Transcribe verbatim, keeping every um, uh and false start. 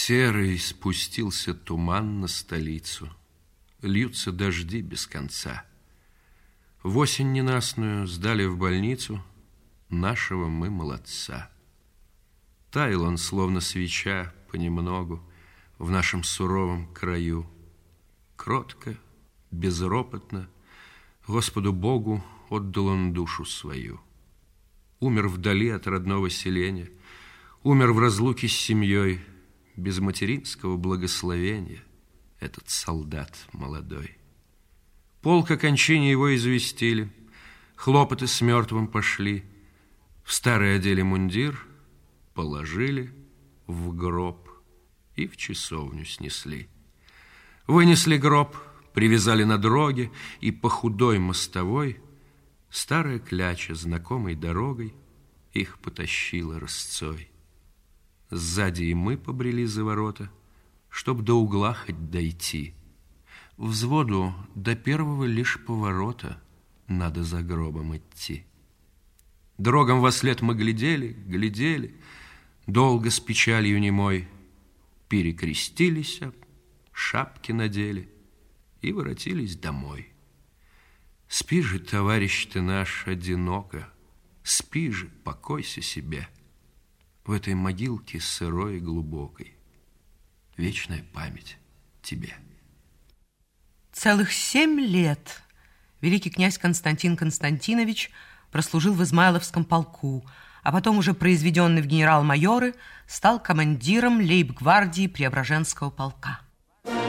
Серый спустился туман на столицу, льются дожди без конца. В осень ненастную сдали в больницу нашего мы молодца. Таял он, словно свеча, понемногу в нашем суровом краю. Кротко, безропотно Господу Богу отдал он душу свою. Умер вдали от родного селения, умер в разлуке с семьей, без материнского благословения этот солдат молодой. Полк о кончине его известили, хлопоты с мертвым пошли, в старый одели мундир положили в гроб и в часовню снесли. Вынесли гроб, привязали на дроге, и по худой мостовой старая кляча знакомой дорогой их потащила рысцой. Сзади и мы побрели за ворота, чтоб до угла хоть дойти. Взводу до первого лишь поворота надо за гробом идти. Дорогам вослед мы глядели, глядели, долго с печалью немой, перекрестились, шапки надели и воротились домой. Спи же, товарищ ты наш, одиноко, спи же, покойся себе в этой могилке сырой и глубокой. Вечная память тебе. Целых семь лет великий князь Константин Константинович прослужил в Измайловском полку, а потом, уже произведенный в генерал-майоры, стал командиром лейб-гвардии Преображенского полка.